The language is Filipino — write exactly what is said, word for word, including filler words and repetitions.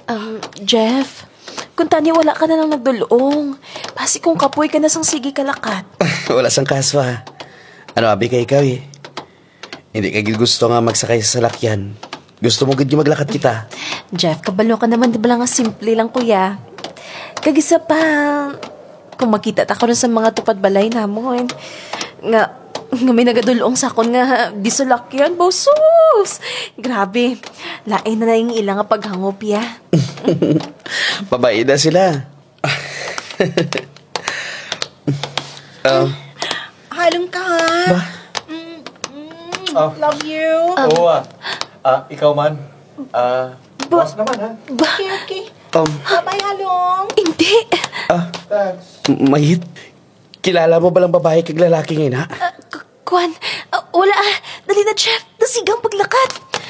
Um, Jeff, kung tani wala ka na lang nagdulong. Pasi kung kapoy ka na sang sige kalakat. Wala sang kaso ha. Ano abi ka ikaw eh. Hindi ka gid gusto nga magsakay sa salakyan. Gusto mo gid yung maglakat kita. Jeff, kabalo ka naman, di ba lang nga simple lang kuya. Kagisa pa, kung makita ta ko na sa mga tupad balay namon, nga, nga may nagadulong sa akon nga di salakyan, bosos. Grabe, lain na na yung ilang nga paghangop ya. Babae na sila. uh, Halong ka ha? ba? Mm, mm, Oh. Love you. Oo ah. Ah, ikaw man. Ah, boss naman ha. Okay, okay. Um, Bye-bye, Halong. Hindi. ah, Thanks. Mahit. Kilala mo ba lang babae kag lalaki ngayon ha? Uh, Kwan, uh, wala ah. Dali na, Jeff. Nasigang paglakat.